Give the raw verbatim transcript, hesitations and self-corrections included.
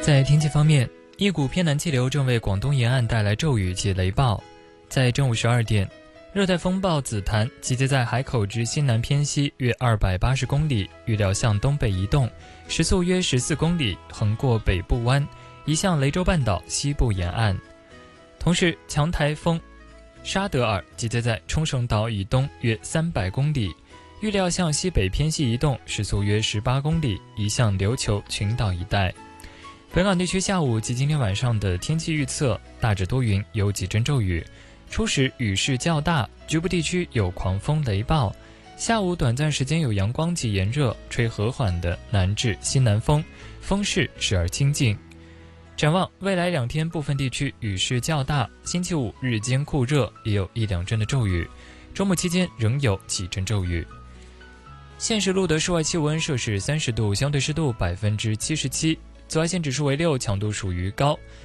在天气方面，一股偏南气流正为广东沿岸带来骤雨及雷暴。在正午十二点，热带风暴紫檀集结在海口之西南偏西约二百八十公里，预料向东北移动，时速约十四公里，横过北部湾，移向雷州半岛西部沿岸。同时，强台风沙德尔集结在冲绳岛以东约三百公里，预料向西北偏西移动，时速约十八公里，移向琉球群岛一带。本港地区下午及今天晚上的天气预测大致多云，有几阵骤雨，初时雨势较大，局部地区有狂风雷暴。下午短暂时间有阳光及炎热，吹和缓的南至西南风，风势时而清劲。展望未来两天，部分地区雨势较大，星期五日间酷热，也有一两阵的骤雨，周末期间仍有几阵骤雨。现时录得室外气温摄氏三十度，相对湿度百分之七十七，紫外线指数为六，强度属于高。